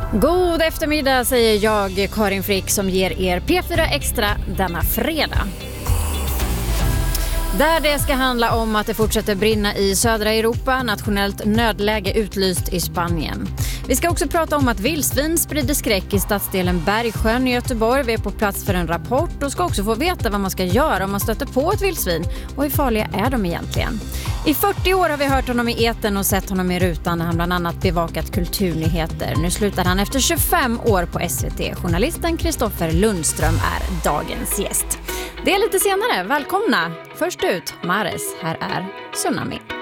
God eftermiddag säger jag, Karin Frick, som ger er P4 Extra denna fredag. Där det ska handla om att det fortsätter brinna i södra Europa, nationellt nödläge utlyst i Spanien. Vi ska också prata om att vildsvin sprider skräck i stadsdelen Bergsjön i Göteborg. Vi är på plats för en rapport och ska också få veta vad man ska göra om man stöter på ett vildsvin och hur farliga är de egentligen. I 40 år har vi hört honom i etern och sett honom i rutan när han bland annat bevakat kulturnyheter. Nu slutar han efter 25 år på SVT. Journalisten Kristoffer Lundström är dagens gäst. Det är lite senare. Välkomna! Först ut, Mares. Här är Tsunami.